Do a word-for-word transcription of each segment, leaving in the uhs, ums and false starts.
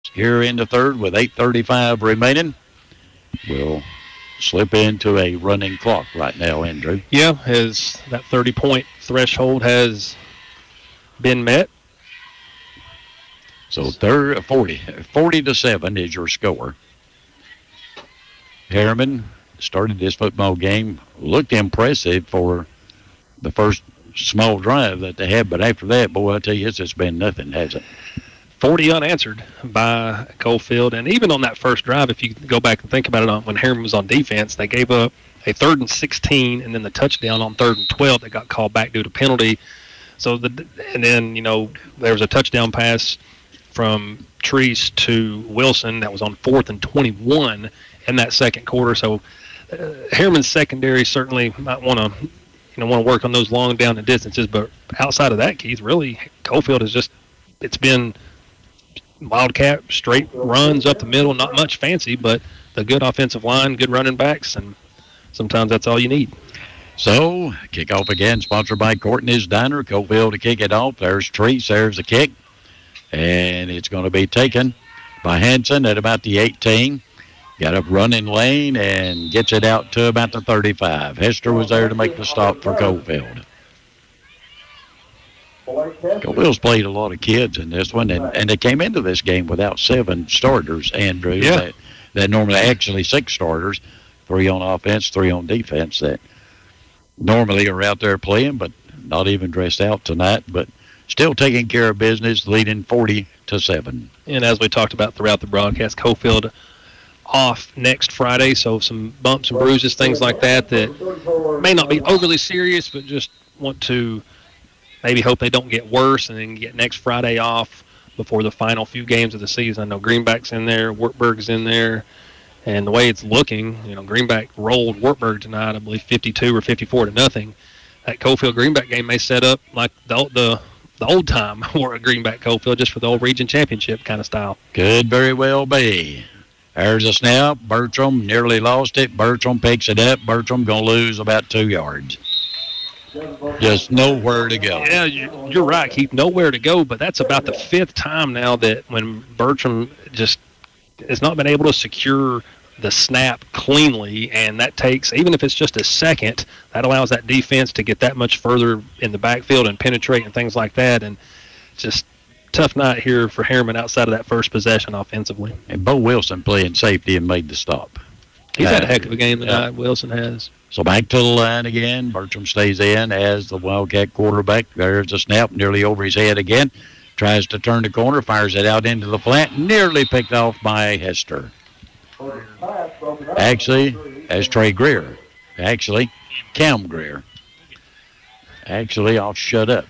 here in the third with eight thirty-five remaining. We'll slip into a running clock right now, Andrew. Yeah, as that thirty-point threshold has been met. So third, forty, forty to seven is your score. Harriman started this football game, looked impressive for the first small drive that they had, but after that, boy, I tell you, it's just been nothing, has it? forty unanswered by Coalfield. And even on that first drive, if you go back and think about it, when Harriman was on defense, they gave up a third and sixteen and then the touchdown on third and twelve that got called back due to penalty. So the and then, you know, there was a touchdown pass from Treese to Wilson that was on fourth and twenty-one in that second quarter. So uh, Harriman's secondary certainly might want to, you know, want to work on those long down and distances. But outside of that, Keith, really, Coalfield has just, it's been Wildcat, straight runs up the middle, not much fancy, but the good offensive line, good running backs, and sometimes that's all you need. So, kickoff again, sponsored by Courtney's Diner. Coalfield to kick it off. There's Treese. There's the kick. And it's going to be taken by Hanson at about the eighteen. Got up running lane and gets it out to about the thirty-five. Hester was there to make the stop for Coalfield. Coalfield's played a lot of kids in this one, and, and they came into this game without seven starters, Andrew. Yeah. That, that normally actually six starters, three on offense, three on defense, that normally are out there playing, but not even dressed out tonight, but still taking care of business, leading forty to seven. And as we talked about throughout the broadcast, Coalfield off next Friday, so some bumps and bruises, things like that, that may not be overly serious, but just want to maybe hope they don't get worse and then get next Friday off before the final few games of the season. I know Greenback's in there, Wartburg's in there, and the way it's looking, you know, Greenback rolled Wartburg tonight, I believe fifty-two or fifty-four to nothing. That Coalfield Greenback game may set up like the the, the old time or a Greenback Coalfield, just for the old region championship kind of style. Could very well be. There's a snap. Bertram nearly lost it. Bertram picks it up. Bertram going to lose about two yards. Just nowhere to go. Yeah, you're right, Keith. Nowhere to go, but that's about the fifth time now that when Bertram just has not been able to secure the snap cleanly, and that takes, even if it's just a second, that allows that defense to get that much further in the backfield and penetrate and things like that, and just tough night here for Harriman outside of that first possession offensively. And Bo Wilson playing safety and made the stop. He's uh, had a heck of a game tonight, yeah. Wilson has. So back to the line again. Bertram stays in as the Wildcat quarterback. There's a snap nearly over his head again. Tries to turn the corner, fires it out into the flat. Nearly picked off by Hester. Actually, as Trey Greer. Actually, Cam Greer. Actually, I'll shut up.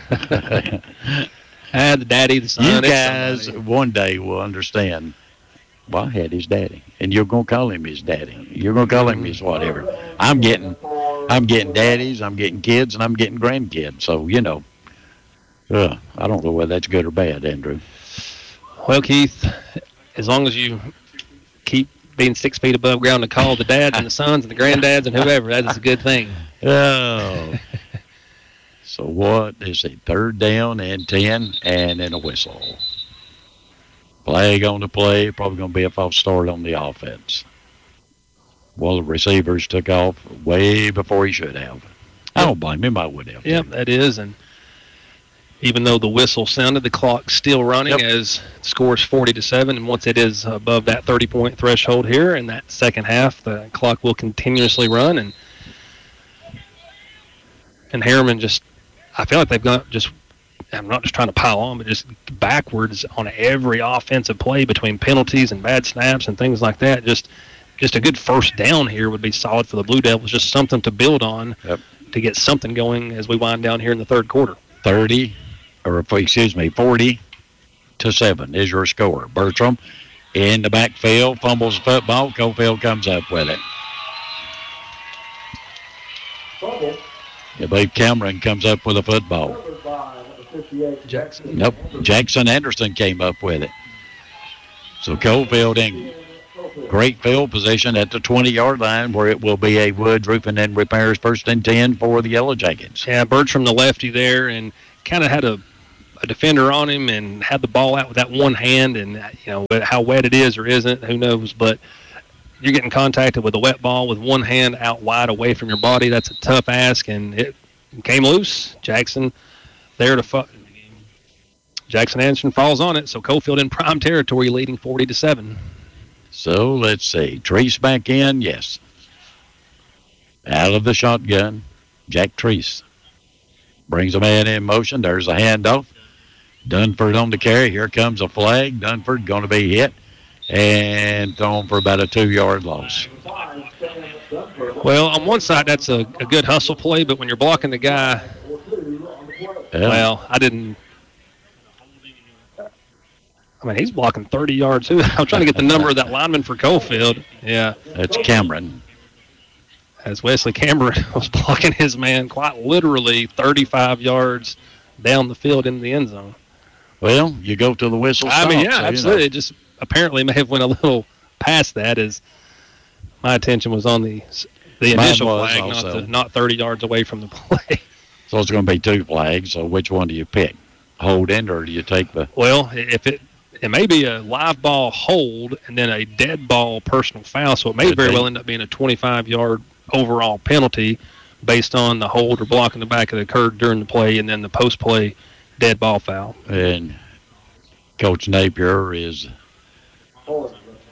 Ah, the daddy, the son. You guys one day will understand. Well, I had his daddy, and you're gonna call him his daddy. You're gonna call him his whatever. I'm getting, I'm getting daddies, I'm getting kids, and I'm getting grandkids. So you know, uh, I don't know whether that's good or bad, Andrew. Well, Keith, as long as you keep being six feet above ground to call the dads and the sons and the granddads and whoever, that is a good thing. Oh. So what is it? Third down and ten, and then a whistle. Flag on the play, probably going to be a false start on the offense. Well, the receivers took off way before he should have. I don't blame him, I would have. Yep, that is. And even though the whistle sounded, the clock's still running yep. as it scores forty to seven. And once it is above that thirty-point threshold here in that second half, the clock will continuously run. And and Harriman just, I feel like they've got just, I'm not just trying to pile on, but just backwards on every offensive play between penalties and bad snaps and things like that. Just just a good first down here would be solid for the Blue Devils, just something to build on yep. to get something going as we wind down here in the third quarter. thirty, or excuse me, forty to seven is your score. Bertram in the backfield, fumbles the football. Coalfield comes up with it. I believe Cameron comes up with a football. Jackson. Nope. Jackson Anderson came up with it. So Coalfield in great field position at the twenty-yard line where it will be a Woods Roofing and Repairs first and ten for the Yellow Jackets. Yeah, Bertram, the lefty there, and kind of had a, a defender on him and had the ball out with that one hand, and you know how wet it is or isn't, who knows? But you're getting contacted with a wet ball with one hand out wide away from your body. That's a tough ask, and it came loose. Jackson there to fu- Jackson Anderson falls on it, so Cofield in prime territory, leading forty to seven. So let's see. Treese back in, yes. Out of the shotgun, Jack Treese brings a man in motion. There's a handoff. Dunford on the carry. Here comes a flag. Dunford going to be hit and thrown for about a two-yard loss. Well, on one side, that's a, a good hustle play, but when you're blocking the guy, yeah. well, I didn't. I mean, he's blocking thirty yards, too. I'm trying to get the number of that lineman for Cofield. Yeah. That's Cameron. As Wesley Cameron was blocking his man quite literally thirty-five yards down the field in the end zone. Well, you go to the whistle stop. I mean, yeah, so absolutely. You know. It just apparently may have went a little past that, as my attention was on the the initial flag, not, the, not thirty yards away from the play. So it's going to be two flags. So which one do you pick? Hold in, or do you take the... Well, if it it may be a live ball hold and then a dead ball personal foul, so it may very well end up being a twenty-five-yard overall penalty based on the hold or blocking the back that occurred during the play and then the post-play dead ball foul. And Coach Napier is... So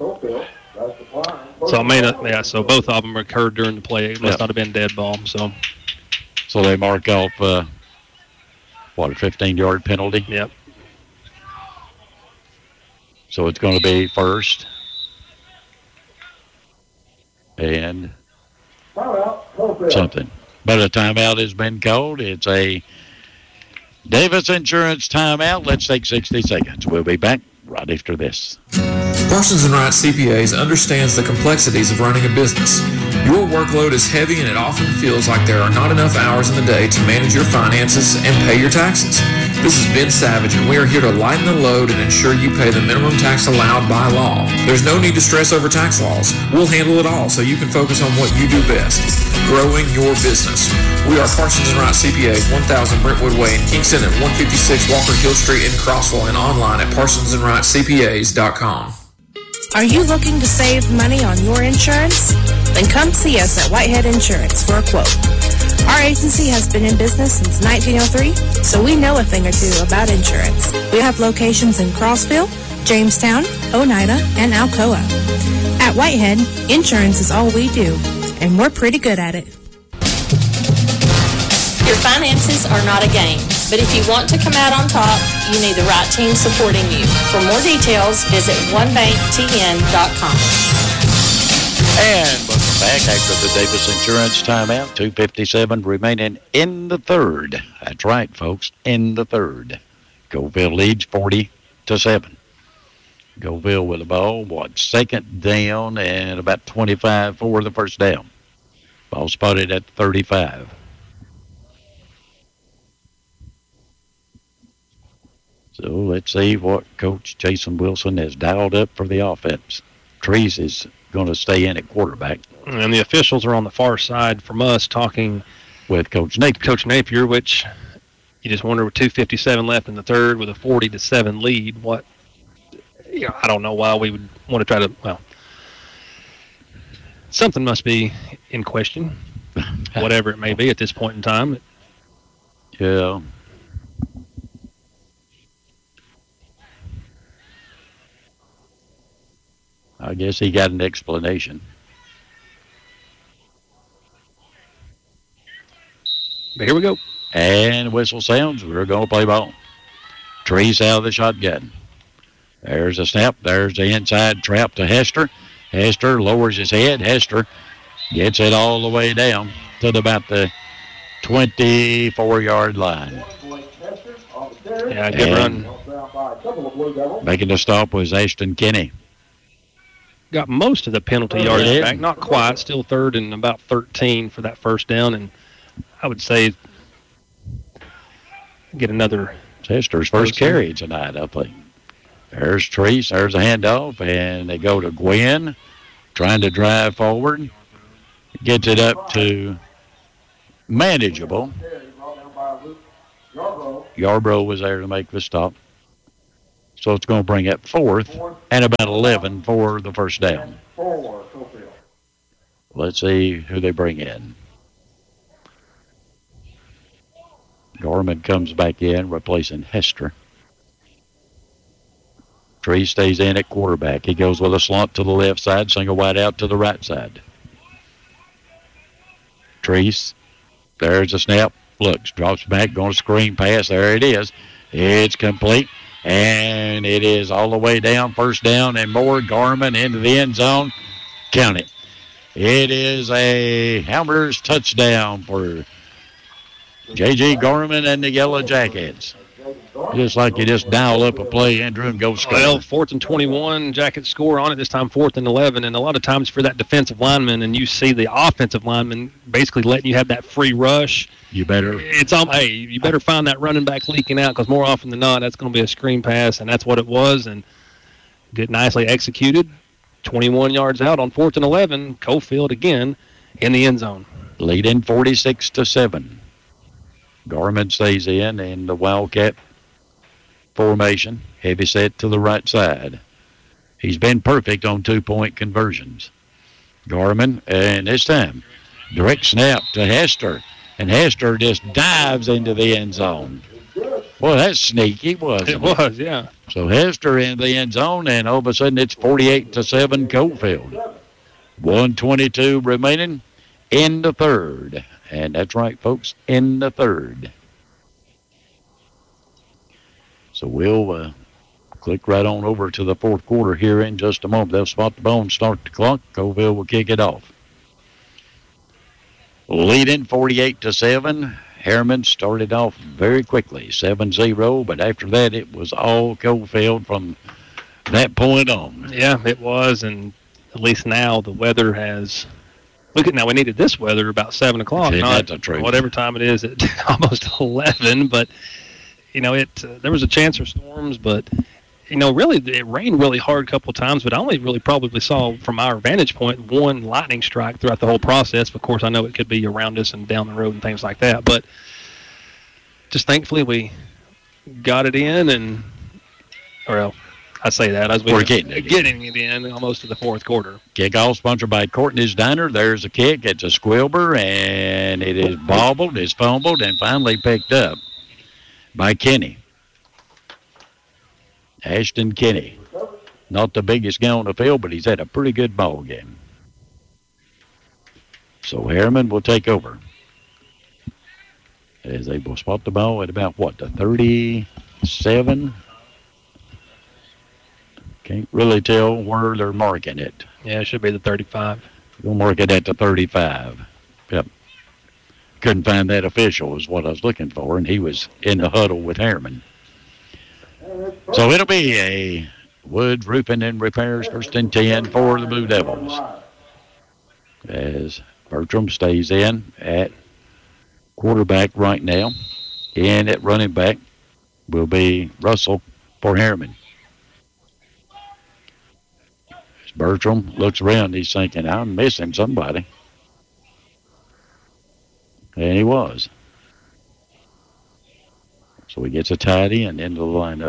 I may not, yeah, so both of them occurred during the play. It must yep. not have been dead ball. So so they mark off, uh, what, a fifteen-yard penalty? Yep. So it's going to be first. And something. But a timeout has been called. It's a Davis Insurance timeout. Let's take sixty seconds. We'll be back right after this. Parsons and Wright C P As understands the complexities of running a business. Your workload is heavy and it often feels like there are not enough hours in the day to manage your finances and pay your taxes. This is Ben Savage, and we are here to lighten the load and ensure you pay the minimum tax allowed by law. There's no need to stress over tax laws. We'll handle it all so you can focus on what you do best, growing your business. We are Parsons and Wright C P As, one thousand Brentwood Way in Kingston and one fifty-six Walker Hill Street in Crossville, and online at parsons and wright c p a s dot com. Are you looking to save money on your insurance? Then come see us at Whitehead Insurance for a quote. Our agency has been in business since nineteen oh three, so we know a thing or two about insurance. We have locations in Crossville, Jamestown, Oneida, and Alcoa. At Whitehead, insurance is all we do, and we're pretty good at it. Your finances are not a game, but if you want to come out on top, you need the right team supporting you. For more details, visit one bank t n dot com. And welcome back after the Davis Insurance timeout. two fifty-seven remaining in the third. That's right, folks, in the third. Cofield leads forty to seven. Cofield with the ball, what, second down and about twenty-five for the first down. Ball spotted at thirty-five. So let's see what Coach Jason Wilson has dialed up for the offense. Treese is going to stay in at quarterback. And the officials are on the far side from us talking with Coach Napier. Coach Napier, which you just wonder with two fifty-seven left in the third with a forty to seven lead, what, you know, I don't know why we would want to try to, well, something must be in question, whatever it may be at this point in time. Yeah. I guess he got an explanation. But here we go. And whistle sounds. We're going to play ball. Treese out of the shotgun. There's a snap. There's the inside trap to Hester. Hester lowers his head. Hester gets it all the way down to about the twenty-four-yard line. Yeah, good run. Making the stop was Ashton Kinney. Got most of the penalty yards yeah. back. Not quite. Still third and about thirteen for that first down. And I would say get another. Hester's first carry tonight, I think. There's Treese. There's a handoff. And they go to Gwynn, trying to drive forward. Gets it up to manageable. Yarborough was there to make the stop. So it's going to bring up fourth and about eleven for the first down. Let's see who they bring in. Gorman comes back in, replacing Hester. Tree stays in at quarterback. He goes with a slant to the left side, single wide out to the right side. Treese, there's a snap. Looks, drops back, going to screen pass. There it is. It's complete, and it is all the way down. First down and more. Gorman into the end zone. Count it. It is a Hammers touchdown for J J. Gorman and the Yellow Jackets. Just like you just dial up a play, Andrew, and go score. Well, fourth and twenty-one, Jackets score on it this time, fourth and eleven. And a lot of times for that defensive lineman, and you see the offensive lineman basically letting you have that free rush. You better. It's all, hey, you better find that running back leaking out, because more often than not, that's going to be a screen pass, and that's what it was. And get nicely executed. twenty-one yards out on fourth and eleven. Cofield again in the end zone. Leading forty-six to seven. Gorman stays in, and the Wildcat formation, heavy set to the right side. He's been perfect on two-point conversions. Gorman, and this time, direct snap to Hester, and Hester just dives into the end zone. Boy, that's sneaky, wasn't it? It was, yeah. So Hester in the end zone, and all of a sudden it's forty-eight to seven Cofield. one twenty-two remaining in the third. And that's right, folks, in the third. So we'll uh, click right on over to the fourth quarter here in just a moment. They'll spot the ball and start the clock. Coville will kick it off. Leading forty-eight to seven. Harriman started off very quickly, seven zero, but after that it was all Cofield from that point on. Yeah, it was, and at least now the weather has... Look at now, we needed this weather about seven o'clock, See, not that's the whatever time it is at almost eleven, but... You know, it. Uh, there was a chance for storms, but, you know, really, it rained really hard a couple of times, but I only really probably saw, from our vantage point, one lightning strike throughout the whole process. Of course, I know it could be around us and down the road and things like that, but just thankfully we got it in, and, or well, I say that as we We're getting it, getting it in almost to the fourth quarter. Kickoff sponsored by Courtney's Diner. There's a kick. It's a squilber, and it is bobbled, it's fumbled, and finally picked up by Kenny. Ashton Kenny. Not the biggest guy on the field, but he's had a pretty good ball game. So Harriman will take over. As they will spot the ball at about, what, the thirty-seven? Can't really tell where they're marking it. Yeah, it should be the thirty-five. We'll mark it at the thirty-five. Yep. Couldn't find that official is what I was looking for, and he was in the huddle with Harriman. So it'll be a Wood Roofing and Repairs first and ten for the Blue Devils. As Bertram stays in at quarterback right now. And at running back will be Russell for Harriman. As Bertram looks around, he's thinking, I'm missing somebody. And he was. So he gets a tight end into the lineup.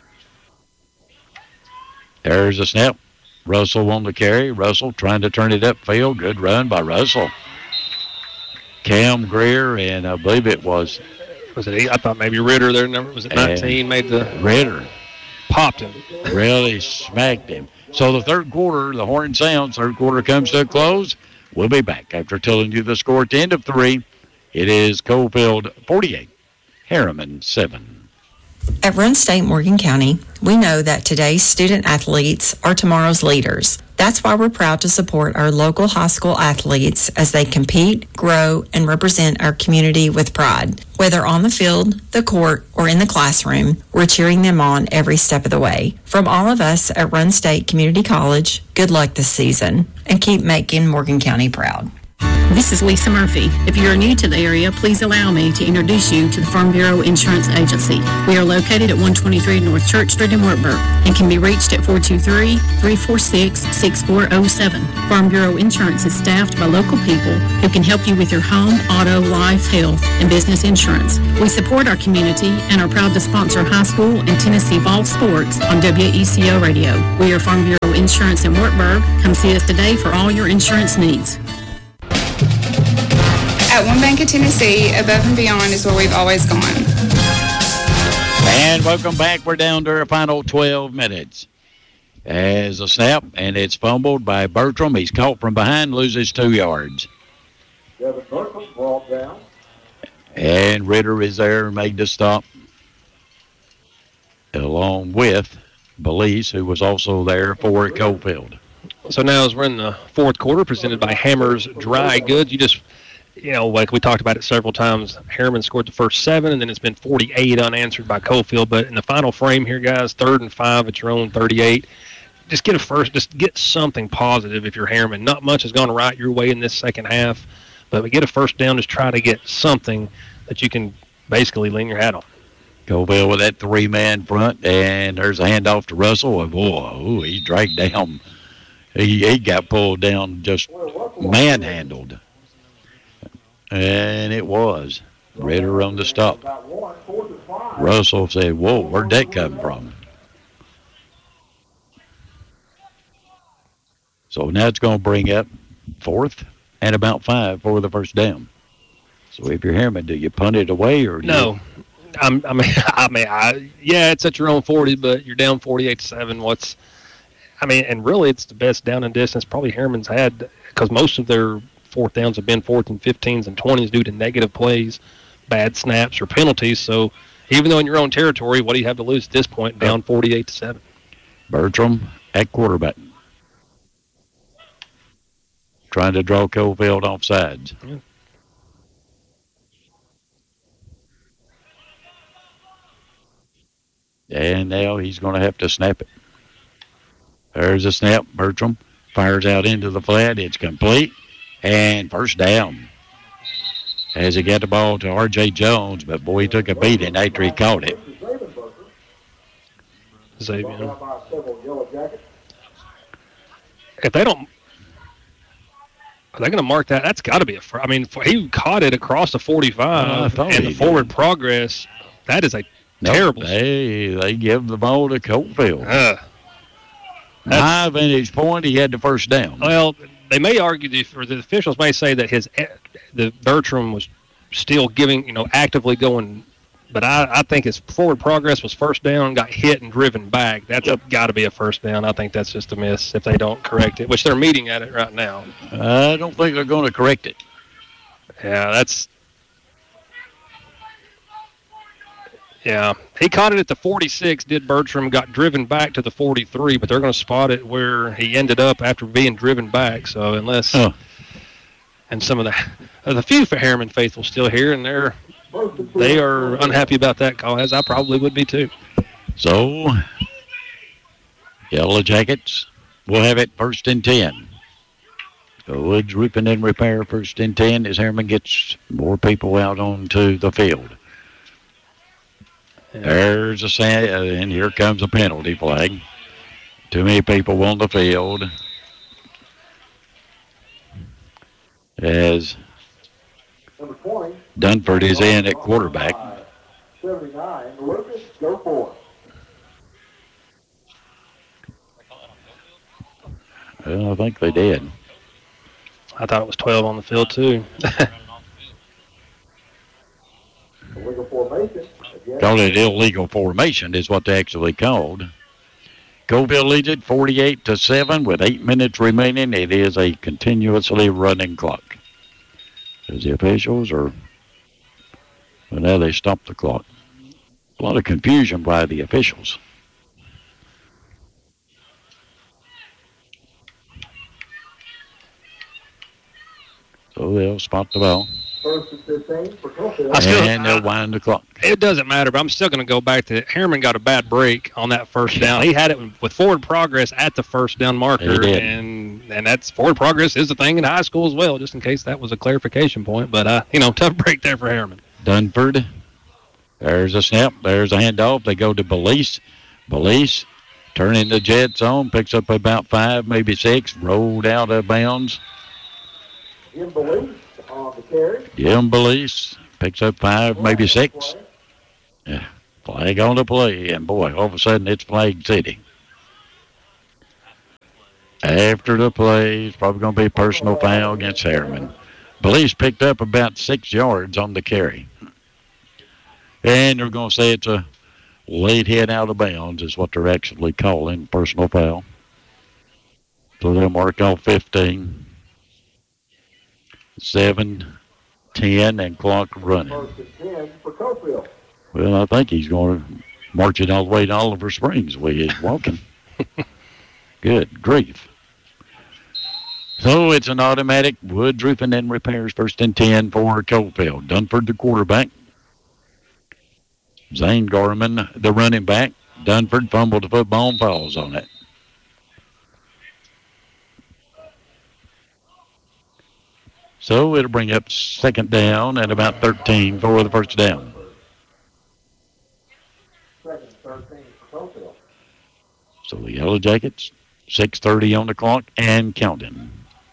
There's a snap. Russell on the carry. Russell trying to turn it upfield. Good run by Russell. Cam Greer, and I believe it was... Was it eight? I thought maybe Ritter, their number was it nineteen, made the... Ritter. Popped him. Really smacked him. So the third quarter, the horn sounds. Third quarter comes to a close. We'll be back after telling you the score at the end of three. It is Cofield forty-eight, Harriman seven. At Run State Morgan County, we know that today's student athletes are tomorrow's leaders. That's why we're proud to support our local high school athletes as they compete, grow, and represent our community with pride. Whether on the field, the court, or in the classroom, we're cheering them on every step of the way. From all of us at Run State Community College, good luck this season, and keep making Morgan County proud. This is Lisa Murphy. If you are new to the area, please allow me to introduce you to the Farm Bureau Insurance Agency. We are located at one twenty-three North Church Street in Wartburg and can be reached at four two three, three four six, six four zero seven. Farm Bureau Insurance is staffed by local people who can help you with your home, auto, life, health, and business insurance. We support our community and are proud to sponsor high school and Tennessee Ball sports on W E C O Radio. We are Farm Bureau Insurance in Wartburg. Come see us today for all your insurance needs. At One Bank of Tennessee, above and beyond is where we've always gone. And welcome back. We're down to our final twelve minutes. As a snap, and it's fumbled by Bertram. He's caught from behind, loses two yards. Devin Bertram brought down. And Ritter is there, made the stop, along with Belize, who was also there for Coalfield. So now as we're in the fourth quarter, presented by Hammer's Dry Goods, you just, you know, like we talked about it several times, Harriman scored the first seven, and then it's been forty-eight unanswered by Coalfield. But in the final frame here, guys, third and five at your own thirty-eight, just get a first, just get something positive if you're Harriman. Not much has gone right your way in this second half, but we get a first down, just try to get something that you can basically lean your hat on. Coalfield with that three-man front, and there's a handoff to Russell. And boy, he dragged down. He, he got pulled down, just manhandled. And it was. Ritter on the stop. Russell said, whoa, where'd that come from? So now it's going to bring up fourth and about five for the first down. So if you're Harriman, do you punt it away or do no? You... I'm, I mean, I mean, I, yeah, it's at your own forty, but you're down forty-eight to seven. What's, I mean, and really, it's the best down and distance probably Harriman's had because most of their fourth downs have been fourth and fifteens and twenties due to negative plays, bad snaps, or penalties. So even though in your own territory, what do you have to lose at this point? Down forty-eight to seven. Bertram at quarterback, trying to draw Coalfield off sides. Yeah. And now he's going to have to snap it. There's a snap. Bertram fires out into the flat. It's complete. And first down. As he got the ball to R J. Jones, but boy, he took a beating after he caught it. Xavier. If they don't, are they going to mark that? That's got to be a. I mean, he caught it across the forty-five, uh, and the forward did. Progress. That is a nope, terrible. They they give the ball to Coalfield. Uh, My vantage point, he had the first down. Well, they may argue, the, or the officials may say that his the Bertram was still giving, you know, actively going. But I, I think his forward progress was first down, got hit and driven back. That's yep. got to be a first down. I think that's just a miss if they don't correct it, which they're meeting at it right now. I don't think they're going to correct it. Yeah, that's... Yeah, he caught it at the forty-six, did Bertram, got driven back to the forty-three, but they're going to spot it where he ended up after being driven back. So unless... Oh. And some of the... Uh, the few for Harriman faithful still here, and they're... They are unhappy about that call, as I probably would be too. So, Yellow Jackets will have it first and ten. So Woods Roofing and Repair first and ten as Harriman gets more people out onto the field. Yeah. There's a sand, uh, and here comes a penalty flag. Too many people on the field. As Dunford is in at quarterback. seventy-nine, Lucas, go for it. Well, I think they did. I thought it was twelve on the field, too. Illegal formation. Called it illegal formation is what they actually called. Coalfield leads it forty-eight to seven with eight minutes remaining. It is a continuously running clock. As the officials are, well, now they stopped the clock. A lot of confusion by the officials. So they'll spot the ball. First and fifteen for Coalfield. And they'll wind the clock. It doesn't matter, but I'm still going to go back to Harriman got a bad break on that first down. He had it with forward progress at the first down marker, and and that's forward progress is a thing in high school as well, just in case that was a clarification point. But, uh, you know, tough break there for Harriman. Dunford. There's a snap. There's a handoff. They go to Belize. Belize turning the jet zone. Picks up about five, maybe six. Rolled out of bounds. Jim Belize on the carry. Jim Belize picks up five, maybe six. Yeah, flag on the play. And, boy, all of a sudden it's Flag City. After the play, it's probably going to be a personal foul against Harriman. Belize picked up about six yards on the carry. And they're going to say it's a late hit out of bounds is what they're actually calling, personal foul. So they'll mark off fifteen. seven, ten, and clock running. First and ten for Cofield. Well, I think he's going to march it all the way to Oliver Springs the way he's walking. Good grief. So it's an automatic Woods Roofing and Repairs first and ten for Cofield. Dunford, the quarterback. Zane Gorman, the running back. Dunford fumbled the football and falls on it. So it'll bring up second down and about thirteen for the first down. Second, thirteen for Cofield. So the Yellow Jackets, six thirty on the clock and counting.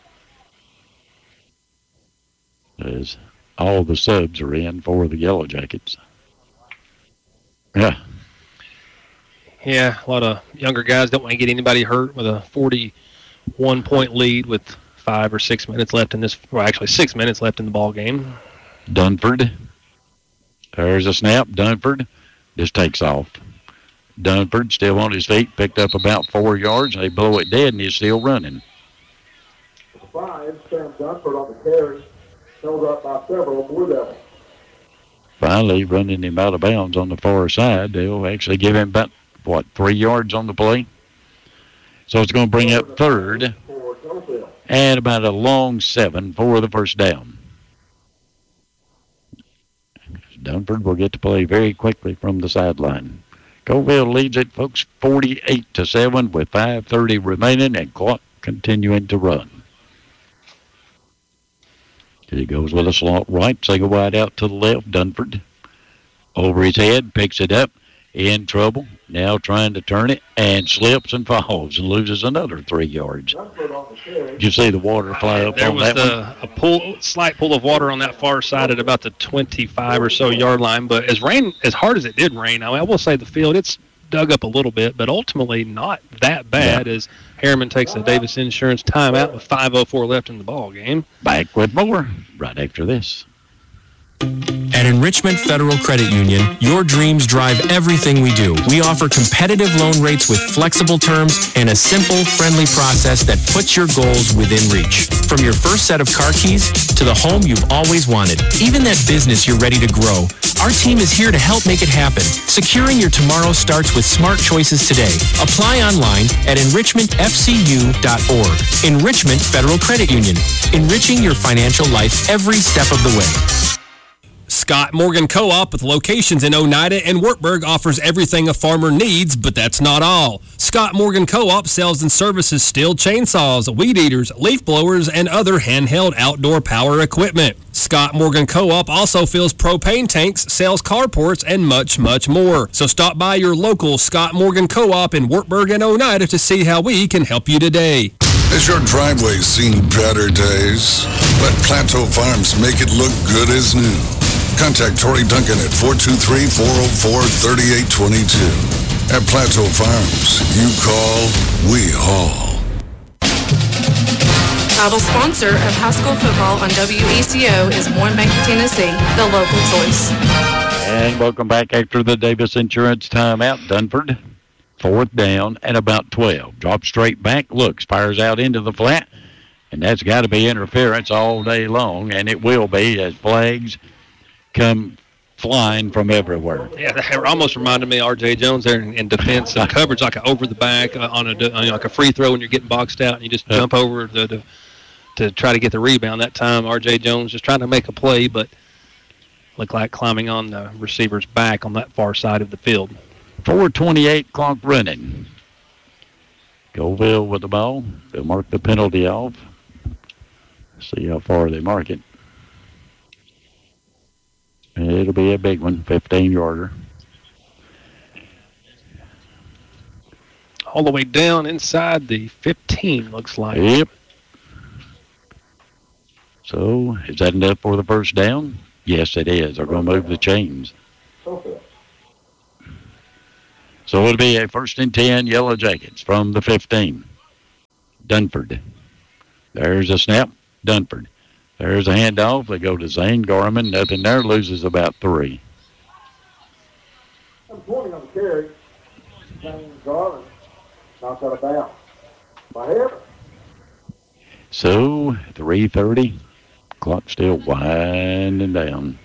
As all the subs are in for the Yellow Jackets. Yeah. Yeah, a lot of younger guys don't want to get anybody hurt with a forty-one point lead with five or six minutes left in this, well, actually six minutes left in the ball game. Dunford. There's a snap. Dunford just takes off. Dunford still on his feet, picked up about four yards, and they blow it dead, and he's still running. Five, Sam Dunford on the carry. Held up by several Blue Devils. Finally running him out of bounds on the far side. They'll actually give him about, what, three yards on the play? So it's going to bring up third and about a long seven for the first down. Dunford will get to play very quickly from the sideline. Cofield leads it, folks, forty-eight to seven with five thirty remaining and clock continuing to run. He goes with a slot right, so go wide out to the left. Dunford over his head, picks it up, in trouble. Now trying to turn it, and slips and falls and loses another three yards. Did you see the water fly up there on was that the, one? a pool, slight pool of water on that far side at about the twenty-five or so yard line. But as rain, as hard as it did rain, I, mean, I will say the field, it's dug up a little bit, but ultimately not that bad. Yeah. As Harriman takes the Davis Insurance timeout with five oh four left in the ball game. Back with more right after this. At Enrichment Federal Credit Union, your dreams drive everything we do. We offer competitive loan rates with flexible terms and a simple, friendly process that puts your goals within reach. From your first set of car keys to the home you've always wanted, even that business you're ready to grow, our team is here to help make it happen. Securing your tomorrow starts with smart choices today. Apply online at enrichment f c u dot org. Enrichment Federal Credit Union. Enriching your financial life every step of the way. Scott Morgan Co-op with locations in Oneida and Wartburg offers everything a farmer needs, but that's not all. Scott Morgan Co-op sells and services steel chainsaws, weed eaters, leaf blowers, and other handheld outdoor power equipment. Scott Morgan Co-op also fills propane tanks, sells carports, and much, much more. So stop by your local Scott Morgan Co-op in Wartburg and Oneida to see how we can help you today. Has your driveway seen better days? Let Plateau Farms make it look good as new. Contact Tori Duncan at four two three, four oh four, three eight two two. At Plateau Farms, you call, we haul. Title sponsor of high school football on W E C O is Warren Bank of Tennessee, the local choice. And welcome back after the Davis Insurance timeout. Dunford, fourth down and about twelve. Drops straight back, looks, fires out into the flat, and that's got to be interference all day long, and it will be as flags come flying from everywhere. Yeah, that almost reminded me of R J Jones there in, in defense and coverage, like a over the back uh, on a on, like a free throw when you're getting boxed out and you just jump over the, the, to try to get the rebound. That time, R J Jones just trying to make a play, but looked like climbing on the receiver's back on that far side of the field. four twenty-eight clock running. Colville with the ball. They'll mark the penalty off. See how far they mark it. It'll be a big one, fifteen-yarder. All the way down inside the fifteen, looks like. Yep. So, is that enough for the first down? Yes, it is. They're going to move the chains. Okay. So it'll be a first and ten, Yellow Jackets from the fifteen. Dunford. There's a snap. Dunford. There's a handoff. They go to Zane Garman. Nothing there. Loses about three. I'm twenty on the carry. Zane Garman knocks out of bounds. By Harriman. So, three thirty. Clock still winding down.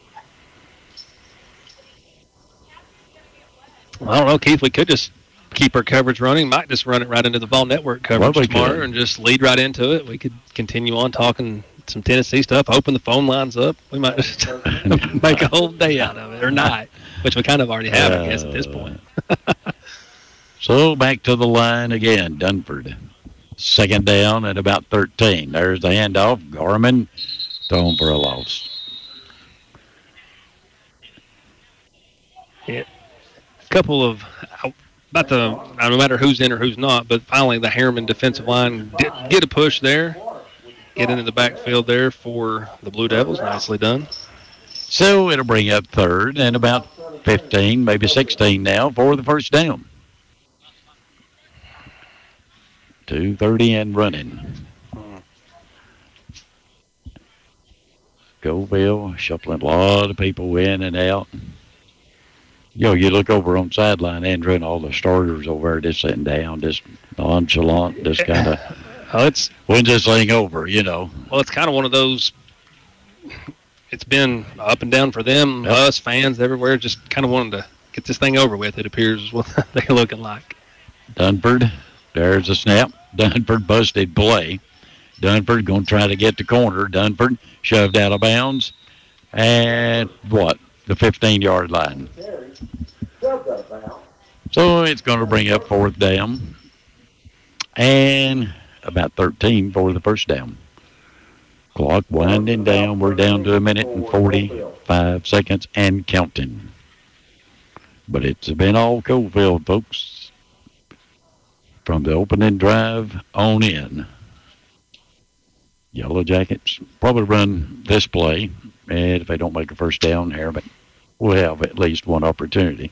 I don't know, Keith. We could just keep our coverage running. Might just run it right into the Vol Network coverage well, tomorrow could. and just lead right into it. We could continue on talking some Tennessee stuff, open the phone lines up. We might just make a whole day out of it, or not, which we kind of already have, uh, I guess, at this point. So, back to the line again. Dunford. Second down at about thirteen. There's the handoff. Garman thrown for a loss. Yeah. A couple of, about the, no matter who's in or who's not, but finally the Harriman defensive line did get a push there, get into the backfield there for the Blue Devils. Nicely done. So it'll bring up third and about fifteen, maybe sixteen now for the first down. two thirty and running. Goville shuffling a lot of people in and out. You know, you look over on sideline, Andrew, and all the starters over there just sitting down, just nonchalant, just kind of, oh, it's when's this thing over, you know? Well, it's kind of one of those, it's been up and down for them, yep. Us, fans, everywhere, just kind of wanting to get this thing over with, it appears, is what they're looking like. Dunford, there's a snap. Dunford busted play. Dunford going to try to get the corner. Dunford shoved out of bounds. And what? The fifteen-yard line. So it's going to bring up fourth down. And about thirteen for the first down. Clock winding down. We're down to a minute and forty-five seconds and counting. But it's been all Coalfield, folks. From the opening drive on in. Yellow Jackets probably run this play, and if they don't make a first down here, but we'll have at least one opportunity.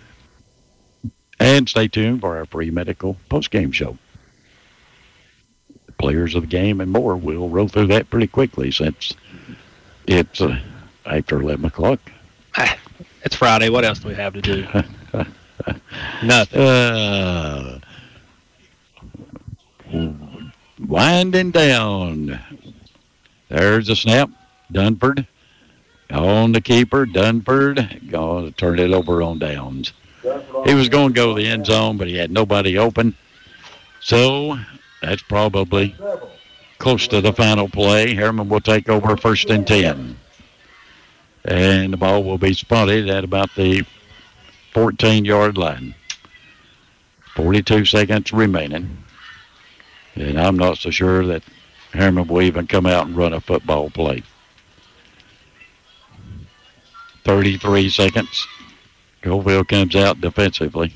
And stay tuned for our free medical post-game show. The players of the game and more, we'll roll through that pretty quickly since it's uh, after eleven o'clock. It's Friday. What else do we have to do? Nothing. Uh, winding down. There's a snap. Dunford on the keeper. Dunford going to turn it over on downs. He was going to go to the end zone, but he had nobody open. So that's probably close to the final play. Harriman will take over first and ten. And the ball will be spotted at about the fourteen-yard line. forty-two seconds remaining. And I'm not so sure that Harriman will even come out and run a football play. thirty-three seconds. Colville comes out defensively.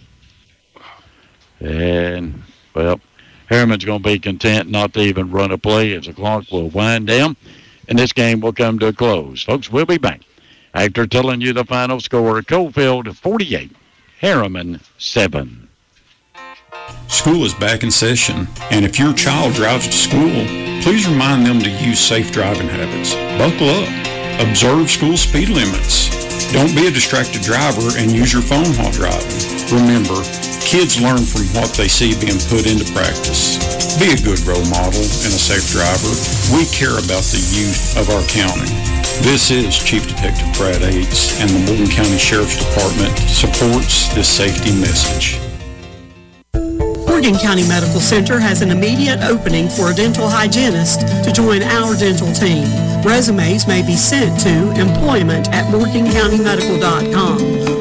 And, well, Harriman's going to be content not to even run a play as the clock will wind down. And this game will come to a close. Folks, we'll be back after telling you the final score. Coalfield forty-eight, Harriman seven. School is back in session, and if your child drives to school, please remind them to use safe driving habits. Buckle up. Observe school speed limits. Don't be a distracted driver and use your phone while driving. Remember, kids learn from what they see being put into practice. Be a good role model and a safe driver. We care about the youth of our county. This is Chief Detective Brad Yates, and the Morgan County Sheriff's Department supports this safety message. Morgan County Medical Center has an immediate opening for a dental hygienist to join our dental team. Resumes may be sent to employment at morgan county medical dot com, or you may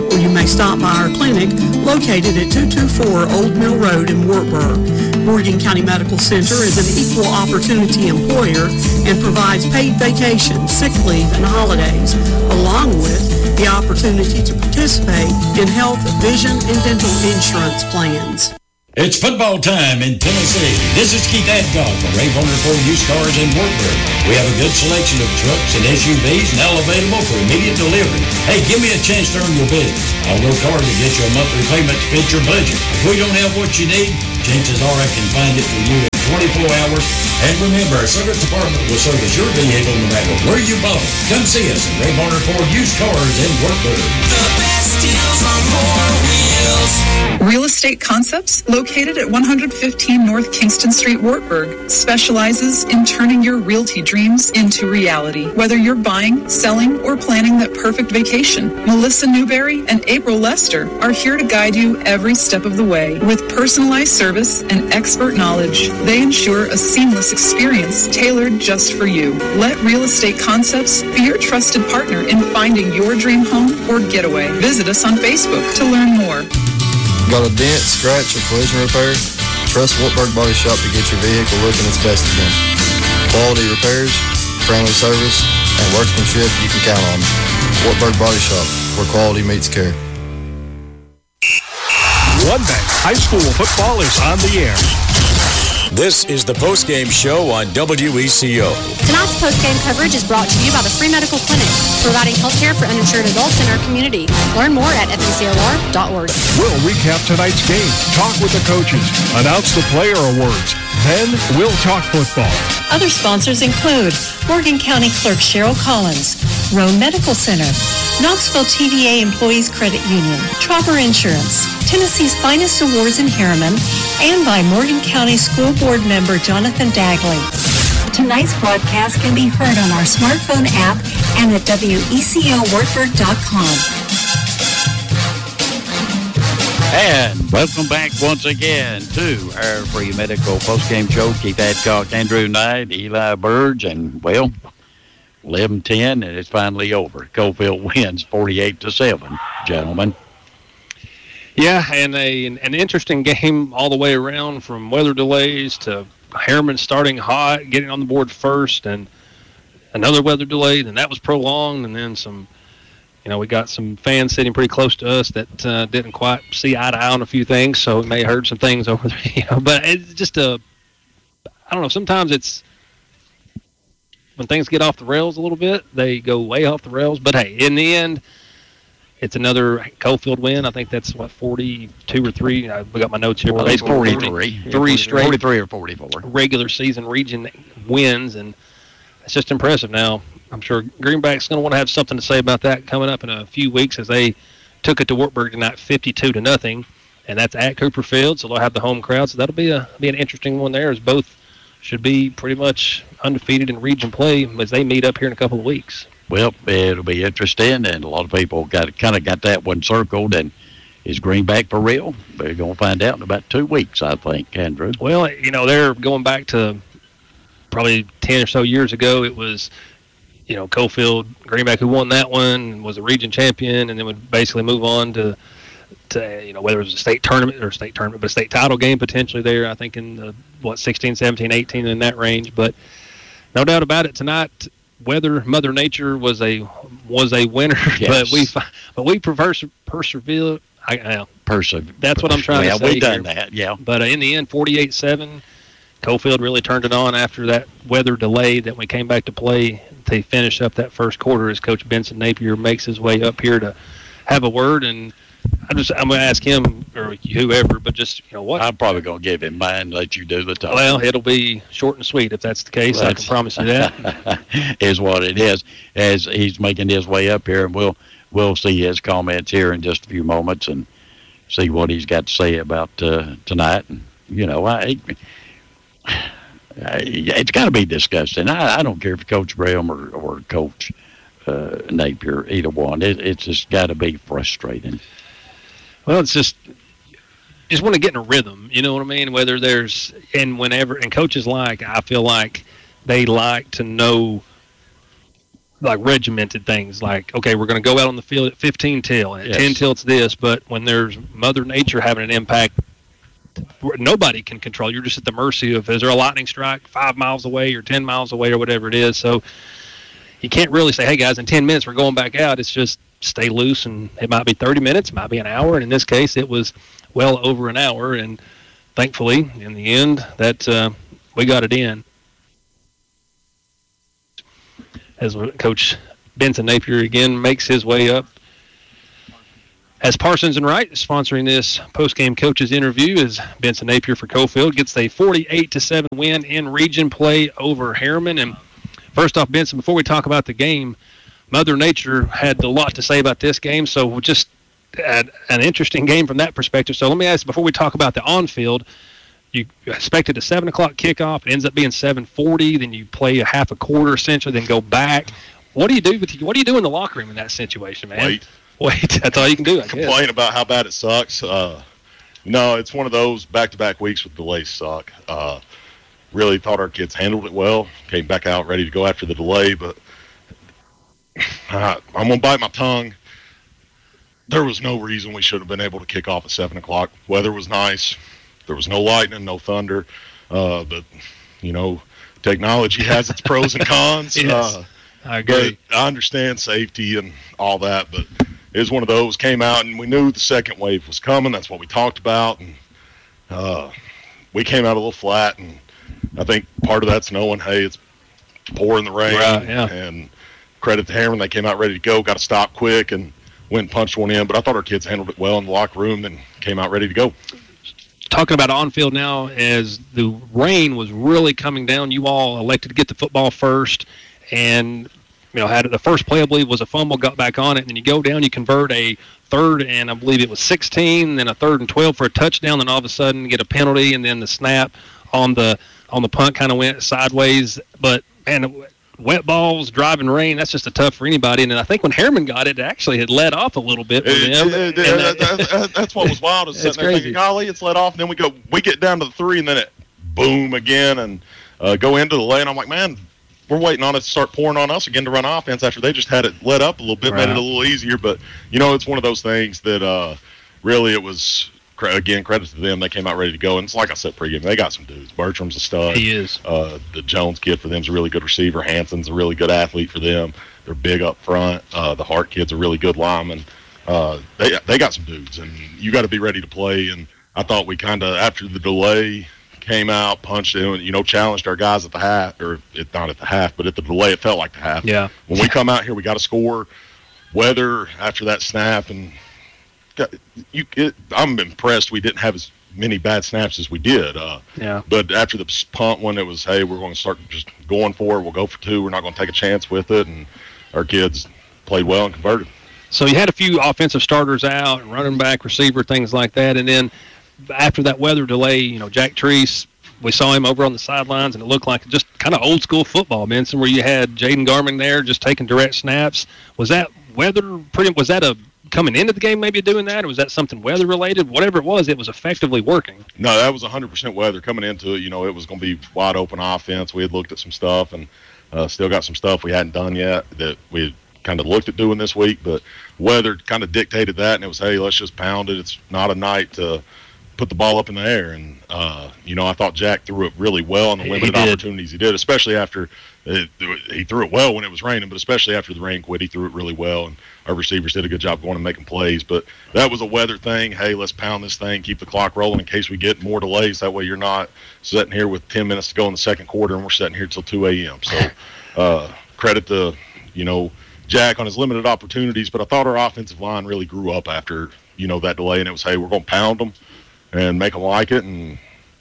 stop by our clinic located at two two four Old Mill Road in Wartburg. Morgan County Medical Center is an equal opportunity employer and provides paid vacation, sick leave, and holidays, along with the opportunity to participate in health, vision, and dental insurance plans. It's football time in Tennessee. This is Keith Adcock from Ray Bonner Ford Used Cars in Wartburg. We have a good selection of trucks and S U Vs now available for immediate delivery. Hey, give me a chance to earn your business. I'll work hard to get you a monthly payment to fit your budget. If we don't have what you need, chances are I can find it for you in twenty-four hours. And remember, our service department will service your vehicle no matter where you bought it. Come see us at Ray Bonner Ford Used Cars in Wartburg. The best deals on four wheels. Real Estate Concepts, located at one fifteen North Kingston Street, Wartburg, specializes in turning your realty dreams into reality. Whether you're buying, selling, or planning that perfect vacation, Melissa Newberry and April Lester are here to guide you every step of the way. With personalized service and expert knowledge, they ensure a seamless experience tailored just for you. Let Real Estate Concepts be your trusted partner in finding your dream home or getaway. Visit us on Facebook to learn more. Got a dent, scratch, or collision repair? Trust Wartburg Body Shop to get your vehicle looking its best again. Quality repairs, friendly service, and workmanship you can count on. Wartburg Body Shop, where quality meets care. One Bank High School football is on the air. This is the postgame show on W E C O. Tonight's postgame coverage is brought to you by the Free Medical Clinic, providing health care for uninsured adults in our community. Learn more at F E C L R dot org. We'll recap tonight's game, talk with the coaches, announce the player awards. Then we'll talk football. Other sponsors include Morgan County Clerk Cheryl Collins, Roan Medical Center, Knoxville T V A Employees Credit Union, Trapper Insurance, Tennessee's Finest Awards in Harriman, and by Morgan County School Board member Jonathan Dagley. Tonight's broadcast can be heard on our smartphone app and at W E C O Wartburg dot com. And welcome back once again to our free medical postgame show. Keith Adcock, Andrew Knight, Eli Burge, and, well, eleven ten, and it's finally over. Coalfield wins forty-eight to seven, gentlemen. Yeah, and a, an interesting game all the way around, from weather delays to Harriman starting hot, getting on the board first, and another weather delay, and that was prolonged, and then some, you know, we got some fans sitting pretty close to us that uh, didn't quite see eye to eye on a few things, so we may have heard some things over there. You know, but it's just a, I don't know, sometimes it's, when things get off the rails a little bit, they go way off the rails. But, hey, in the end, it's another Coalfield win. I think that's, what, forty-two or three. I got my notes here. It's forty-three. Three straight. forty-three or forty-four. Regular season region wins, and it's just impressive. Now, I'm sure Greenback's going to want to have something to say about that coming up in a few weeks, as they took it to Wartburg tonight fifty-two to nothing, and that's at Cooper Field, so they'll have the home crowd. So that'll be a be an interesting one there, as both should be pretty much undefeated in region play as they meet up here in a couple of weeks. Well, it'll be interesting, and a lot of people got kind of got that one circled. And is Greenback for real? We're going to find out in about two weeks, I think, Andrew. Well, you know, they're going back to probably ten or so years ago. It was, you know, Coalfield, Greenback who won that one, was a region champion, and then would basically move on to, to you know, whether it was a state tournament or state tournament, but a state title game potentially there, I think in the, what, sixteen, seventeen, eighteen, in that range. But no doubt about it, tonight, weather, Mother Nature was a was a winner, yes. but we but we perverse, persevere. I, I, Persev- that's what I'm trying yeah, to say. We've done here. that, yeah. But uh, in the end, forty-eight seven, Coalfield really turned it on after that weather delay that we came back to play to finish up that first quarter, as Coach Benson Napier makes his way up here to have a word. And I just, I'm going to ask him or whoever, but just, you know what? I'm probably going to give him mine and let you do the talk. Well, it'll be short and sweet if that's the case. Well, I can promise you that. Is what it is, as he's making his way up here, and we'll we'll see his comments here in just a few moments and see what he's got to say about uh, tonight. And, you know, I, I it's got to be disgusting. I, I don't care if Coach Graham or, or Coach uh, Napier, either one. It, it's just got to be frustrating. Well, it's just just want to get in a rhythm, you know what I mean? Whether there's, and whenever, and coaches like, I feel like they like to know like regimented things, like, okay, we're going to go out on the field at fifteen till, and at Yes. ten till it's this, but when there's Mother Nature having an impact, nobody can control. You're just at the mercy of, is there a lightning strike five miles away or ten miles away or whatever it is. So you can't really say, hey, guys, in ten minutes we're going back out. It's just stay loose, and it might be thirty minutes, it might be an hour, and in this case it was well over an hour, and thankfully, in the end, that uh, we got it in. As Coach Benson Napier again makes his way up. As Parsons and Wright is sponsoring this post-game coaches interview, as Benson Napier for Cofield gets a forty-eight to seven win in region play over Harriman. And first off, Benson, before we talk about the game, Mother Nature had a lot to say about this game, so we'll just add an interesting game from that perspective. So let me ask, before we talk about the on-field, you expected a seven o'clock kickoff. It ends up being seven forty. Then you play a half a quarter essentially, then go back. What do you do with what do you do in the locker room in that situation, man? Wait. Wait. That's all you can do. I Complain guess. about how bad it sucks. Uh, no, it's one of those back-to-back weeks with delays suck. Uh, really thought our kids handled it well. Came back out ready to go after the delay, but uh, I'm gonna bite my tongue. There was no reason we should have been able to kick off at seven o'clock. Weather was nice. There was no lightning, no thunder, uh, but, you know, technology has its pros and cons. Yes, uh, I agree. But I understand safety and all that, but it was one of those, came out, and we knew the second wave was coming. That's what we talked about, and uh, we came out a little flat, and I think part of that's knowing, hey, it's pouring the rain, Right, yeah. and credit to Harriman, they came out ready to go, got to stop quick, and went and punched one in, but I thought our kids handled it well in the locker room and came out ready to go. Talking about on-field now, as the rain was really coming down, you all elected to get the football first, and you know had the first play, I believe, was a fumble, got back on it, and then you go down, you convert a third, and I believe it was sixteen, then a third and twelve for a touchdown, then all of a sudden get a penalty, and then the snap on the on the punt kind of went sideways. But man, wet balls, driving rain, that's just a tough for anybody. And I think when Harriman got it, it actually had let off a little bit for It- them. it- And that- that- that- that- that's what was wild. Is It's sitting there crazy. thinking, golly, it's let off. And then we go, we get down to the three, and then it boom again, and uh, go into the lane. I'm like, man, we're waiting on it to start pouring on us again to run offense after they just had it let up a little bit, made Right. it a little easier. But you know, it's one of those things that uh, really it was. cre- Again, credit to them. They came out ready to go. And it's like I said pregame, they got some dudes. Bertram's a stud. He is. Uh, the Jones kid for them is a really good receiver. Hanson's a really good athlete for them. They're big up front. Uh, the Hart kid's a really good lineman. Uh, they they got some dudes, and you got to be ready to play. And I thought we kind of, after the delay, came out, punched in, you know, challenged our guys at the half, or it, not at the half, but at the delay, it felt like the half. Yeah. When we come out here, we got to score. Weather after that snap, and got, you, it, I'm impressed we didn't have as many bad snaps as we did. Uh, Yeah. But after the punt one, it was, hey, we're going to start just going for it. We'll go for two. We're not going to take a chance with it. And our kids played well and converted. So you had a few offensive starters out, running back, receiver, things like that. And then after that weather delay, you know, Jack Treese, we saw him over on the sidelines, and it looked like just kind of old school football, Benson, where you had Jaden Garmin there just taking direct snaps. Was that weather pretty, was that a coming into the game maybe doing that, or was that something weather related? Whatever it was, it was effectively working. No, that was one hundred percent weather. Coming into it, you know, it was going to be wide open offense. We had looked at some stuff, and uh, still got some stuff we hadn't done yet that we had kind of looked at doing this week, but weather kind of dictated that, and it was, hey, let's just pound it. It's not a night to put the ball up in the air. And, uh, you know, I thought Jack threw it really well on the He limited did. opportunities he did, especially after it, he threw it well when it was raining, but especially after the rain quit, he threw it really well, and our receivers did a good job going and making plays. But that was a weather thing. Hey, let's pound this thing, keep the clock rolling in case we get more delays. That way you're not sitting here with ten minutes to go in the second quarter, and we're sitting here till two a.m. So uh, credit to, you know, Jack on his limited opportunities, but I thought our offensive line really grew up after, you know, that delay, and it was, hey, we're going to pound them and make them like it, and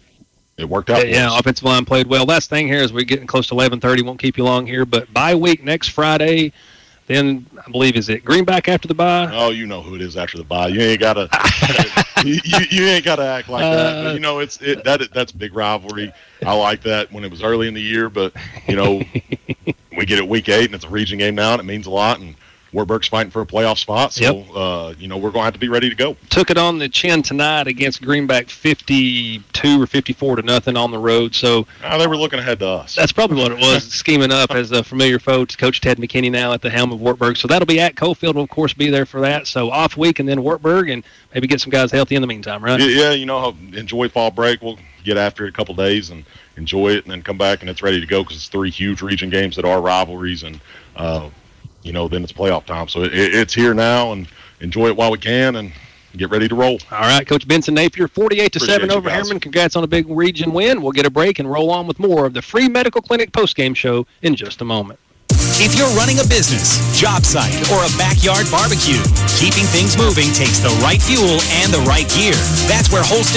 it worked out. Yeah, for us. offensive line played well. Last thing here is we're getting close to eleven thirty. Won't keep you long here, but bye week next Friday. Then I believe is it Greenback after the bye? Oh, you know who it is after the bye. You ain't gotta, you, you, you ain't gotta act like that. But, you know, it's it that that's a big rivalry. I like that when it was early in the year, but you know, we get it week eight and it's a region game now, and it means a lot. And Wartburg's fighting for a playoff spot, so Yep. uh, you know we're going to have to be ready to go. Took it on the chin tonight against Greenback, fifty-two or fifty-four to nothing on the road. So uh, they were looking ahead to us. That's probably what it was, scheming up as a familiar foe to Coach Ted McKinney now at the helm of Wartburg. So that'll be at Cofield. We'll, of course, be there for that. So off week and then Wartburg, and maybe get some guys healthy in the meantime, right? Yeah, yeah, you know, enjoy fall break. We'll get after it a couple days and enjoy it, and then come back and it's ready to go because it's three huge region games that are rivalries, and uh, you know, then it's playoff time. So it, it's here now, and enjoy it while we can, and get ready to roll. All right, Coach Benson Napier, forty-eight to seven Appreciate you over guys. Harriman. Congrats on a big region win. We'll get a break and roll on with more of the Free Medical Clinic postgame show in just a moment. If you're running a business, job site, or a backyard barbecue, keeping things moving takes the right fuel and the right gear. That's where Holston